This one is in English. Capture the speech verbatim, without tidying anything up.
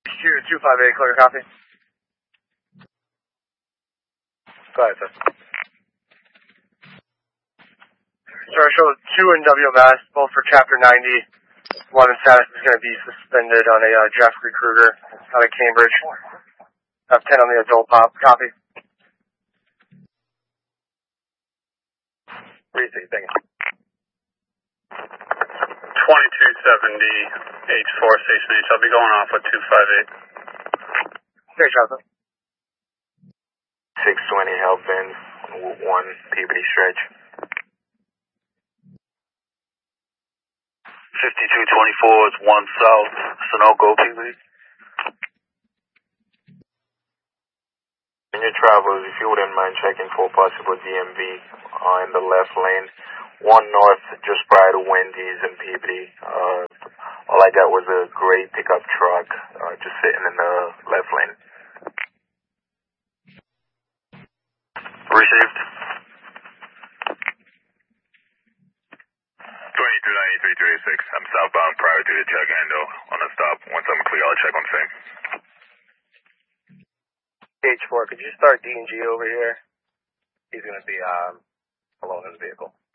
two two five eight, clear copy. Go ahead, sir. Sir, I show two in W M S, both for Chapter ninety. One in status is going to be suspended on a uh, Jeffrey Kruger out of Cambridge. I have ten on the adult pop. Copy. Receive, thank you. twenty-two seventy H four Station H. I'll be going off with two five eight. Okay, Jonathan. six twenty Hellbend, one Peabody stretch. fifty-two twenty-four is one South, Sunoco, Peabody. In your travels, if you wouldn't mind checking for possible D M V uh, in the left lane. One north, just prior to Wendy's and Peabody. Uh, all I got was a gray pickup truck, uh, just sitting in the left lane. Received. twenty-two ninety-three thirty-six. I'm southbound prior to the Chagando on a stop. Once I'm clear, I'll check on same. H four, could you start D and G over here? He's going to be um, alone in his vehicle.